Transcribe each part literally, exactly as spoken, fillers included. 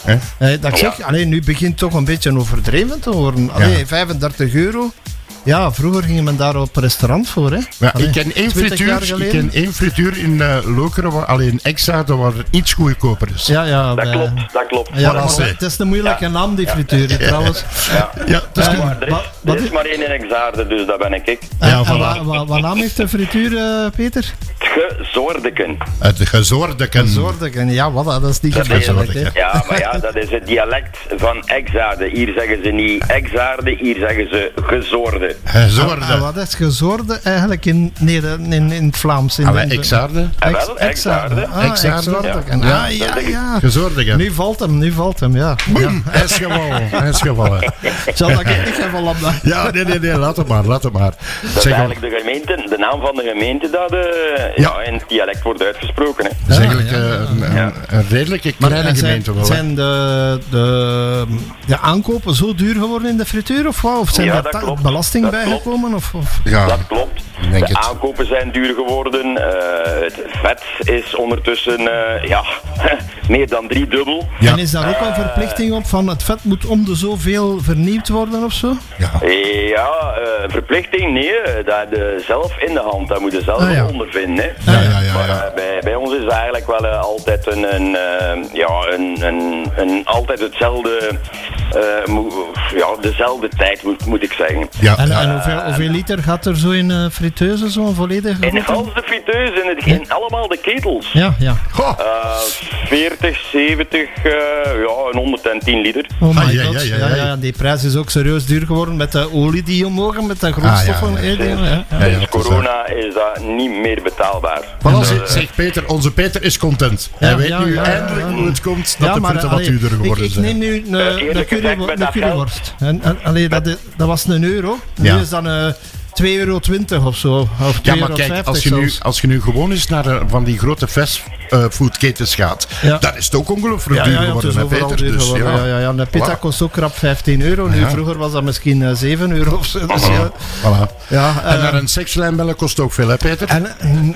Eh, dat ik zeg, Ja. allee, nu begint het toch een beetje overdreven te worden. Allee, Ja. vijfendertig euro. Ja, vroeger ging men daar op restaurant voor. Hè. Ja, Allee, ik ken één twintig jaar frituur, ik geleden. ken één frituur in uh, Lokeren, waar- alleen extra, dat waar iets goedkoper is. Ja, ja, Dat bij- klopt, dat klopt. Ja, Voilà, maar zeg. het is een moeilijke Ja. naam, die frituur, hè, trouwens. Ja. Ja, dus Ja, ik- Maar er is, Wat- wat er is is- maar één in Exaarde, dus dat ben ik. ik. En- Ja, en voilà. wa- wa- wat naam heeft de frituur, eh, Peter? Gezordeken. het gezordeken. Zordeken. Ja, wat, dat is niet Dat is gemakkelijk, hè. Zordeken. Ja, maar ja, dat is het dialect van Exaarde. Hier zeggen ze niet Exaarde, hier zeggen ze Gezorde. En Gezorde. wat is gezorde eigenlijk in, Neder- in, in het Vlaams? In Allee, de- Exaarde. En Ex- wel, Exaarde. Exaarde. Ah, Exaarde. Exaarde. Ja. Ah, ja, dat is- ja. Gezordeken. Nu valt hem, nu valt hem, ja. Boem, hij is gevallen. Hij is gevallen. Zal dat ik niet gaan vallen? Ja, nee, nee, nee, laat het maar, laat het maar. Dat is Zeg, eigenlijk de gemeente, de naam van de gemeente dat eh, Ja. ja, in het dialect wordt uitgesproken. Hè. dat is eigenlijk ja, eh, een, een, Ja. een redelijke Maar kleine en zijn, gemeente wel. hè. zijn de, de, de aankopen zo duur geworden in de frituur of wat? Of zijn Ja, daar dat ta- klopt. belasting Dat bijgekomen? Of, of? Ja, Dat klopt. ik denk De het. aankopen zijn duur geworden. eh, het vet is ondertussen eh, ja, meer dan driedubbel. Ja. En is daar ook een verplichting op van het vet moet om de zoveel vernieuwd worden of zo? Ja. Ja, eh, verplichting, nee, eh, dat heb je zelf in de hand. Dat moet je zelf Ah, ja. ondervinden. Hè. Ja, ja, ja, Maar ja. eh, bij, bij ons is het eigenlijk wel eh, altijd een, een, eh, ja, een, een, een, altijd hetzelfde, eh, mo- ja, dezelfde tijd moet, moet ik zeggen. Ja, En, ja. en hoeveel, hoeveel liter gaat er zo in uh, fritueuse, zo'n volledige In grote? gans de friteuse, in, het, in allemaal de ketels. Ja, ja. Goh. Eh, veertig, zeventig, eh, ja, en honderdtien liter. Oh my Ah, ja, god. ja, Ja, ja, ja, ja. ja, die prijs is ook serieus duur geworden met de olie die omhoog, met de grondstoffen. Ah, ja, ja. eh, die- ja, ja. Ja, ja, Sinds het is, corona is dat niet meer betaalbaar. Voilà, zeg, zeg Peter, onze Peter is content. Ja, Hij weet ja, nu ja, eindelijk ja. hoe het komt dat Ja, de maar, punten wat allee, duurder geworden ik, ik zijn. neem nu een, Eh, een, eerlijk curry, gezegd, met een dat curryworst. En, en, allee, dat, is- dat was een euro. Nu Ja. is dat uh, twee euro twintig of zo. Of Ja, twee maar euro kijk, vijftig als je, nu, zelfs. als je nu gewoon eens naar de, van die grote fastfoodketens gaat, Ja. dan is het ook ongelooflijk Ja, duur ja, ja, het geworden, is hè, overal Peter. duur Dus, geworden. ja. Ja, ja, ja. Een pita Voilà. kost ook krap vijftien euro. Nu, Ja. vroeger was dat misschien uh, zeven euro of zo. Dus, ja. Voilà. Ja, En uh, naar een sekslijn bellen kost ook veel, hè, Peter? en, mm,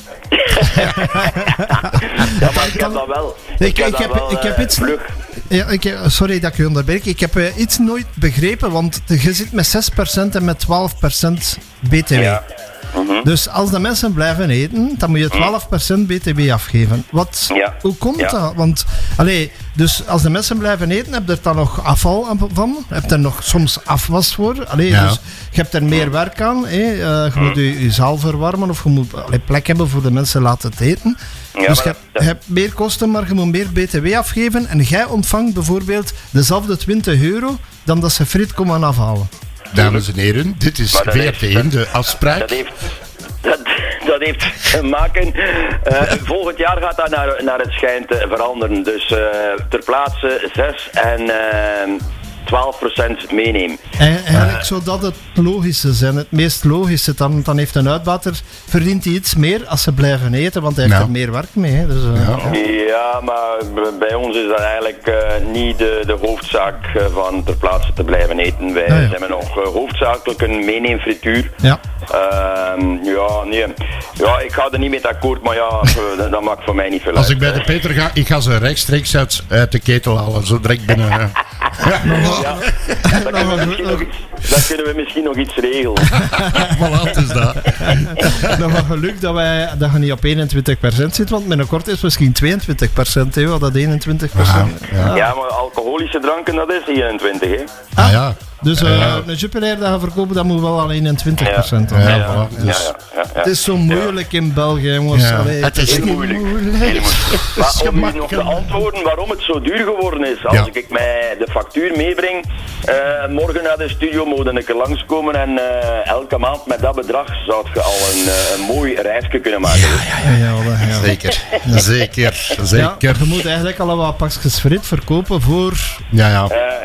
Ja, maar ik heb dat wel. Ik- heb ik dat heb- wel, ik heb eh, iets- vlug. ja, ik, heb- sorry dat ik u onderbreek. Ik heb uh, iets nooit begrepen, want je zit met zes procent en met twaalf procent B T W. Ja. Mhm. Dus als de mensen blijven eten, dan moet je twaalf procent B T W afgeven. Wat, Ja. Hoe komt Ja. dat? Want, allee, dus als de mensen blijven eten, heb je er dan nog afval aan- van? Heb je er nog soms afwas voor? Allee, Ja. dus je hebt er meer werk aan. Hè? Eh, je moet je, je zaal verwarmen of je moet allee, plek hebben voor de mensen laten het eten. Ja, dus je maar hebt, dat- je hebt meer kosten, maar je moet meer B T W afgeven. En jij ontvangt bijvoorbeeld dezelfde twintig euro dan dat ze friet komen afhalen. Dames en heren, dit is Maar dat V heeft- R T één, de afspraak. Dat heeft, dat, dat heeft te maken. eh, volgend jaar gaat dat naar, naar het schijnt te veranderen. Dus eh, ter plaatse zes en eh, twaalf procent meenemen. En eigenlijk zou dat het logische zijn, het meest logische. Dan, dan heeft een uitbater, verdient hij iets meer als ze blijven eten, want hij heeft Ja. er meer werk mee. Hè. Dus, uh, Ja. Ja, maar b- bij ons is dat eigenlijk eh, niet de, de hoofdzaak eh, van ter plaatse te blijven eten. Wij Ah, ja. hebben nog eh, hoofdzakelijk een meeneemfrituur. ja. Ehm, ja, nee. Ja, ik ga er niet mee akkoord, maar ja, eh, dat, dat maakt voor mij niet veel Als uit. ik bij de Peter ga, ik ga ze rechtstreeks uit, uit de ketel halen, zo direct binnen. hè. Ja, dan kunnen, we misschien nog iets, dan kunnen we misschien nog iets regelen. Voilà, het is dat. Dan wel geluk dat, wij, dat je niet op eenentwintig procent zit, want binnenkort is het misschien tweeëntwintig procent, hè, wat dat eenentwintig procent. Ja, ja. Ja, maar alcoholische dranken, dat is eenentwintig, hè. Ah, ja. Dus uh, Ja. een Jupiler dat je verkopen, dat moet wel al eenentwintig procent Ja, zijn. ja, voilà. Ja, Dus, ja, ja, ja. Het is zo moeilijk in België, jongens. Ja. Allee, Het is Heel niet moeilijk. moeilijk. Heel moeilijk. Het Maar is om u nog te gemakkelijk. antwoorden waarom het zo duur geworden is. Als Ja. ik mij de factuur meebreng, eh, morgen naar de studio moet ik er langskomen en eh, elke maand met dat bedrag zou je al een, eh, een mooi reisje kunnen maken. ja, ja, ja, ja. Zeker, zeker, Ja, zeker. je moet eigenlijk al wat pakjes frit verkopen voor... Ja, ja. Eh,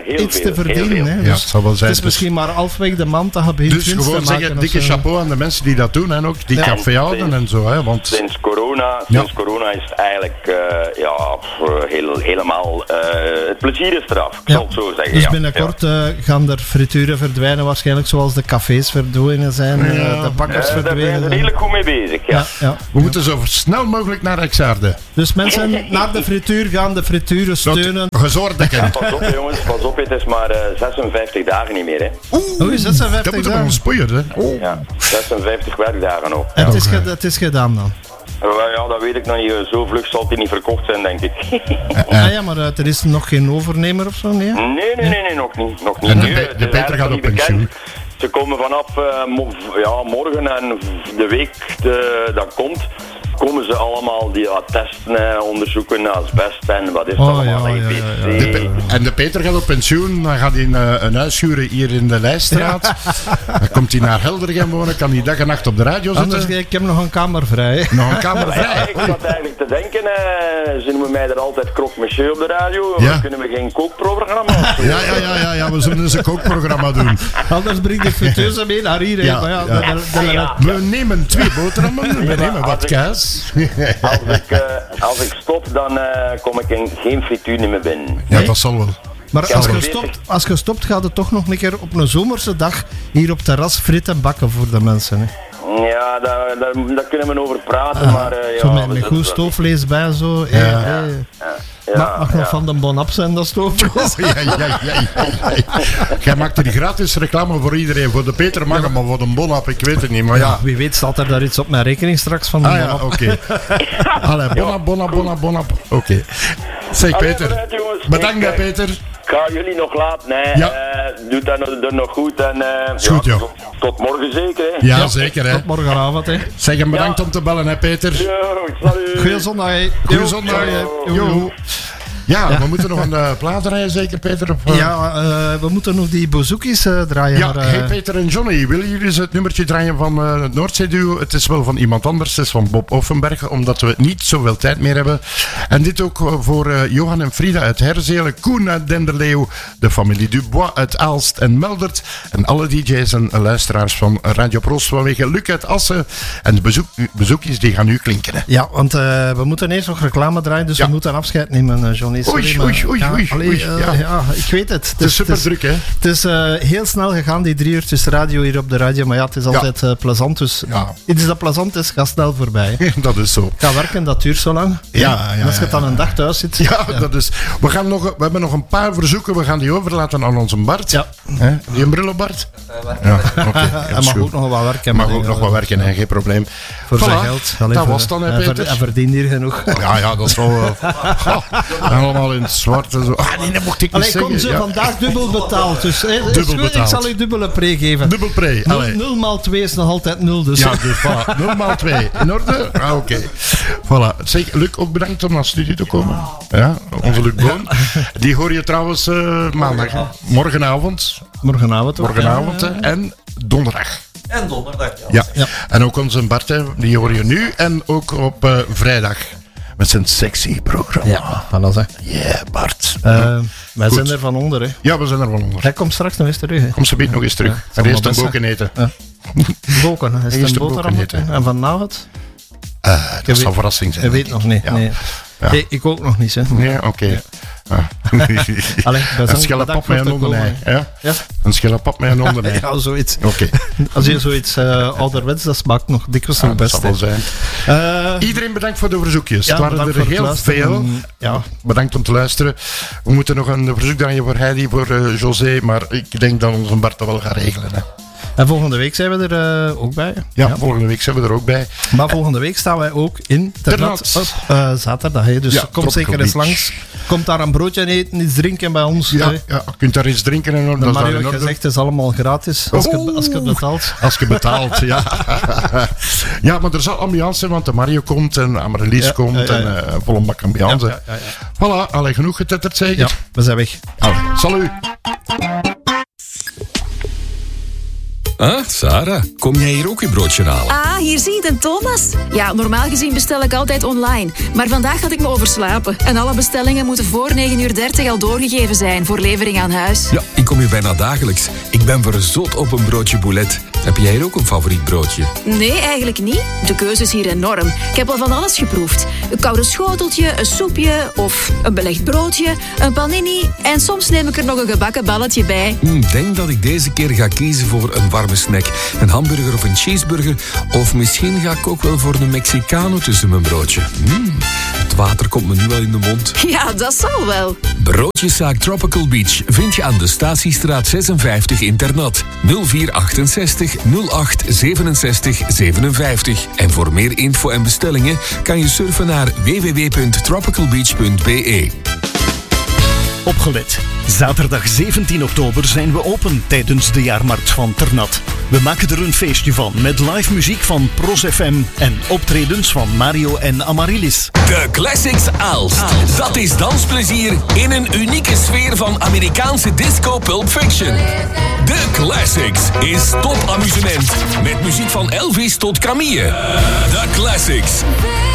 heel iets veel, te verdienen. heel veel. Hè? Ja, Dus het zal wel zijn. het is misschien maar halfweg de maand dat je begint Dus winst te gewoon maken. zeggen, of dikke zo. chapeau aan de mensen die dat doen en ook die Ja, café houden sinds- en zo. Hè, want Sinds corona, Ja. sinds corona is het eigenlijk uh, ja, pff, heel, helemaal... Uh, het plezier is eraf, ik Ja. zal het zo zeggen. Dus ja. binnenkort uh, gaan er frituren verdwijnen, waarschijnlijk zoals de cafés verdwenen zijn, Ja. uh, de bakkers Ja. Uh, daar zijn verdwenen ze zijn. redelijk goed mee bezig, ja. Ja, ja. we moeten zo snel mogelijk naar Exaarde. Dus mensen naar de frituur gaan, de frituren steunen. Gezorgd. Pas op jongens, pas op, het is maar uh, zesenvijftig dagen niet meer. Hè. Oeh, zesenvijftig dat moet er dagen. nog spoeien, hè? Oh. Ja, zesenvijftig werkdagen nog. En het, is Ja. ge- het is gedaan dan. Uh, ja, dat weet ik nog niet. Zo vlug zal die niet verkocht zijn, denk ik. Ah ja, maar uh, er is nog geen overnemer of zo, nee? Nee, nee, nee, nee, nog niet. Nog niet. En de Nu, Pe- het de is Peter eigenlijk gaat nog op niet pensioen. bekend. Ze komen vanaf uh, mo- ja, morgen en de week de, dat komt, komen ze allemaal die ja, testen, eh, onderzoeken, asbest en wat is het Oh, allemaal, ja, ja, E P C. ja, ja. De Pe- en de Peter gaat op pensioen, dan gaat hij een, uh, een huis huren hier in de Leijstraat. Dan komt hij naar Heldergem wonen, kan hij dag en nacht op de radio Anders, zitten. ik heb nog een kamer vrij. Nog een kamer Ja, vrij. ik zat eigenlijk te denken, uh, ze noemen mij er altijd Croque Monsieur op de radio, Ja. kunnen we geen kookprogramma of zo? Ja, ja, ja, ja, ja, we zullen eens een kookprogramma doen. Anders breng ik frituurzen mee naar hier. hè. Ja, Maar ja, ja. de- de- de- Ja. We nemen twee boterhammen, we Ja, nemen als wat ik- kaas. Als ik, uh, als ik stop, dan uh, kom ik in geen frituur niet meer binnen. Ja, dat zal wel. Maar Ja, als je, maar stopt, als je stopt, gaat het toch nog een keer op een zomerse dag hier op terras fritten bakken voor de mensen. Hè. Ja, daar, daar, daar kunnen we over praten, maar uh, ja... Zo met, we met zullen goed dat- stoofvlees bij zo. Ja. Ja. Ja, ja, Mag, mag ja. nog van de Bonap zijn, dat stoofvlees. Ja, ja, ja, ja, ja. Jij maakt er gratis reclame voor iedereen. Voor de Peter mag hem, maar voor de Bonap, ik weet het niet. Maar ja. Ja, wie weet staat er daar iets op mijn rekening straks van de Ah ja, Bonap. oké. Allee, Bonap, Bonap, Bonap, Bonap. Oké. Zeg Allee, Peter. vooruit, jongens. Bedankt Ik, hè eh, Peter. Ik ga jullie nog laten, hè. Ja. Uh, doe dat nog, doe nog goed en... Uh, Is goed, ja, joh. tot, tot morgen zeker, hè. Ja, zeker hè. Tot morgenavond, hè. Zeg hem bedankt Ja. om te bellen hè Peter. Yo, salut. Goeie zondag, hè. Goeie Jo, zondag. sorry, hè. Jo. Jo, jo. Ja, Ja. we moeten nog een uh, plaat rijden zeker Peter? Of, uh? Ja, uh, we moeten nog die bouzouki's uh, draaien. Ja, maar, uh, hey Peter en Johnny, willen jullie eens het nummertje draaien van uh, het Noordzee-duo? Het is wel van iemand anders, het is van Bob Offenberg, omdat we niet zoveel tijd meer hebben. En dit ook uh, voor uh, Johan en Frida uit Herzelen, Koen uit Denderleeuw, de familie Dubois uit Aalst en Meldert. En alle D J's en luisteraars van Radio Proost vanwege Luc uit Assen. En de bezoek, bezoekjes die gaan nu klinken. Hè. Ja, want uh, we moeten eerst nog reclame draaien, dus Ja. we moeten afscheid nemen, uh, Johnny. Sorry, Oei, maar- oei, oei, ja, oei, allee, oei, uh, ja. ja, ik weet het. Het is super druk hè. Het is uh, heel snel gegaan, die drie uurtjes radio hier op de radio, maar ja, het is altijd uh, plezant, dus Ja. iets dat plezant is, gaat snel voorbij. hè. Dat is zo. Ga werken, dat duurt zo lang. Ja, ja, En als je ja, dan ja. een dag thuis zit. Ja, dat is. We, gaan nog, we hebben nog een paar verzoeken. We gaan die overlaten aan onze Bart. Ja. Hè? Die een bril op Bart? Ja, oké. Hij mag ook nog wat werken. Hij mag maar, ook uh, nog wat werken, hè, geen probleem. Voor Voilà. zijn geld. Allee, Dat voor- was dan, hè, hij ver- Peter? Hij verdient hier genoeg. Ja, ja, dat is wel... Uh, allemaal in het zwart en zo. Ah, nee, dat mocht ik niet Allee, zeggen. kom ze, Ja. vandaag dubbel betaald. Dus, hè, is Dubbel goed, betaald. Ik zal u dubbele pre geven. Dubbel pre. Allee. nul maal twee is nog altijd nul. Dus. Ja, dus voilà. nul maal twee. In orde? Ah, oké. Voilà. Zeg, Luc, ook bedankt om naar de studio te komen. Ja, onze Luc Boon. Die hoor je trouwens uh, maandag. Morgenavond. Morgenavond ook. Morgenavond, ja. hè. En donderdag. En donderdag, ja. Ja. Ja. En ook onze Bart, hè, die hoor je nu. En ook op uh, vrijdag. Met zijn sexy programma. Ja, voilà zeg. Yeah, Bart. Uh, wij Goed. zijn er van onder. Hè. Ja, we zijn er wel onder. Hij komt straks nog eens terug. Hè. Kom ze biedt nog eens terug. Ja, en zal eerst wel een best boken eten. Boken, hè. Is Eerst het de een boterham? boken eten. En vanavond? Uh, Je dat zal weet- verrassing zijn. Je weet denk ik. nog niet. Ja. Nee. Ja. Nee, ik ook nog niet. Hè. Nee, oké. Okay. Ah. Allee, wij Een zijn schelle bedankt pap met voor een te komen. onderij. Ja? Ja? Een schelle pap met een onderij. Ja, zoiets. Oké. Als je zoiets uh, ouderwets, dat smaakt nog dikwijls Ja, nog dat best. zal wel hè. zijn. Uh, Iedereen bedankt voor de verzoekjes. ja, het waren bedankt er voor het heel luisteren. veel. En, ja, Bedankt om te luisteren. We moeten nog een verzoek draaien voor Heidi, voor uh, José. Maar ik denk dat onze Bart dat wel gaat regelen. Hè. en volgende week zijn we er uh, ook bij. Ja, volgende week zijn we er ook bij. Maar volgende week staan wij ook in Ternat Ternat. op uh, zaterdag. Hè. Dus Ja, kom Tropical zeker eens Beach. langs. Kom daar een broodje eten, iets drinken bij ons. Ja, hè. ja, je kunt daar iets drinken en dat De is daar Mario in heeft orde. gezegd, het is allemaal gratis. Als je, Oh. als je het betaalt. Als je betaalt, ja. Ja, maar er zal ambiance zijn, want de Mario komt en Amarelise Ja, komt ja, ja, ja. en uh, volle bak ambiance. Ja, ja, ja, Voilà, allee, genoeg getetterd zeker? ja, we zijn weg. Allee, salut. Ah, Sarah, kom jij hier ook je broodje halen? Ah, hier zie je de Thomas. Ja, normaal gezien bestel ik altijd online. Maar vandaag had ik me overslapen. En alle bestellingen moeten voor negen uur dertig al doorgegeven zijn voor levering aan huis. Ja, ik kom hier bijna dagelijks. Ik ben verzot op een broodje boulet. Heb jij hier ook een favoriet broodje? Nee, eigenlijk niet. De keuze is hier enorm. Ik heb al van alles geproefd. Een koude schoteltje, een soepje of een belegd broodje, een panini en soms neem ik er nog een gebakken balletje bij. Ik denk dat ik deze keer ga kiezen voor een warme snack. Een hamburger of een cheeseburger. Of misschien ga ik ook wel voor een Mexicano tussen mijn broodje. Mm, het water komt me nu wel in de mond. Ja, dat zal wel. Broodjeszaak Tropical Beach vind je aan de Statiestraat zesenvijftig in Ternat. nul vier achtenzestig nul acht zevenenzestig zevenenvijftig. En voor meer info en bestellingen kan je surfen naar w w w punt tropical beach punt b e. Opgelet. Zaterdag zeventien oktober zijn we open tijdens de jaarmarkt van Ternat. We maken er een feestje van met live muziek van Pros F M en optredens van Mario en Amaryllis. De Classics Aalst. Dat is dansplezier in een unieke sfeer van Amerikaanse disco Pulp Fiction. De Classics is topamusement met muziek van Elvis tot Camille. De Classics.